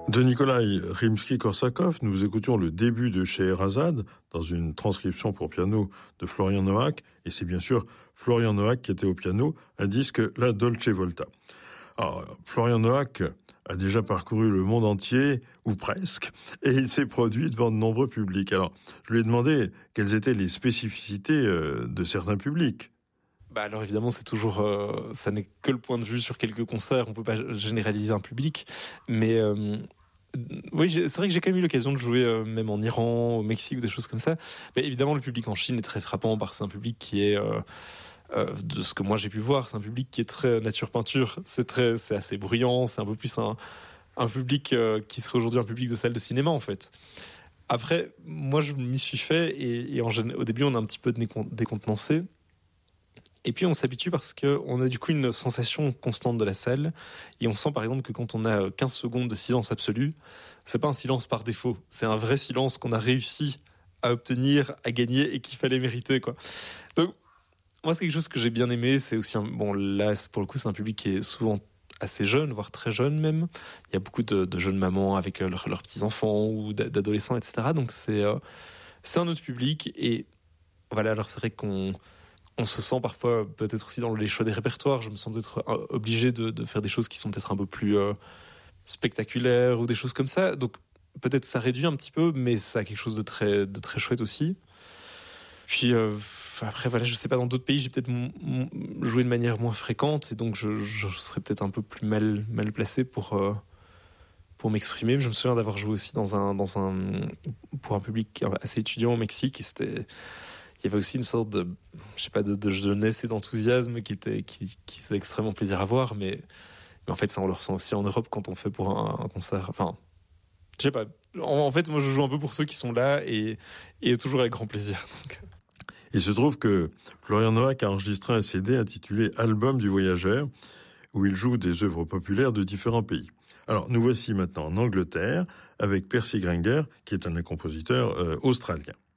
De Nikolai Rimsky-Korsakov, nous écoutions le début de Scheherazade dans une transcription pour piano de Florian Noack, et c'est bien sûr Florian Noack qui était au piano, un disque La Dolce Volta. Alors, Florian Noack a déjà parcouru le monde entier, ou presque, et il s'est produit devant de nombreux publics. Alors, je lui ai demandé quelles étaient les spécificités de certains publics. Alors évidemment, c'est toujours, ça n'est que le point de vue sur quelques concerts. On peut pas généraliser un public, mais oui, c'est vrai que j'ai quand même eu l'occasion de jouer même en Iran, au Mexique ou des choses comme ça. Mais évidemment, le public en Chine est très frappant parce que c'est un public qui est, de ce que moi j'ai pu voir, c'est un public qui est très nature peinture. C'est assez bruyant. C'est un peu plus un public qui serait aujourd'hui un public de salle de cinéma en fait. Après, moi je m'y suis fait et au début on a un petit peu décontenancé. Et puis on s'habitue parce qu'on a du coup une sensation constante de la salle. Et on sent par exemple que quand on a 15 secondes de silence absolu, c'est pas un silence par défaut. C'est un vrai silence qu'on a réussi à obtenir, à gagner et qu'il fallait mériter, quoi. Donc, moi c'est quelque chose que j'ai bien aimé. C'est aussi là pour le coup c'est un public qui est souvent assez jeune, voire très jeune même. Il y a beaucoup de jeunes mamans avec leurs petits-enfants ou d'adolescents, etc. Donc c'est un autre public. Et voilà, alors c'est vrai qu'on se sent parfois peut-être aussi dans les choix des répertoires. Je me sens peut-être obligé de faire des choses qui sont peut-être un peu plus spectaculaires ou des choses comme ça. Donc peut-être ça réduit un petit peu, mais ça a quelque chose de très chouette aussi. Puis après voilà, je sais pas, dans d'autres pays j'ai peut-être joué de manière moins fréquente et donc je serais peut-être un peu plus mal placé pour m'exprimer. Je me souviens d'avoir joué aussi pour un public assez étudiant au Mexique et il y avait aussi une sorte de jeunesse et d'enthousiasme qui faisait extrêmement plaisir à voir, mais en fait, ça, on le ressent aussi en Europe quand on fait pour un concert. Enfin, je sais pas. En fait, moi, je joue un peu pour ceux qui sont là et toujours avec grand plaisir. Donc. Il se trouve que Florian Noack a enregistré un CD intitulé Album du voyageur, où il joue des œuvres populaires de différents pays. Alors, nous voici maintenant en Angleterre avec Percy Grainger, qui est un compositeur australien.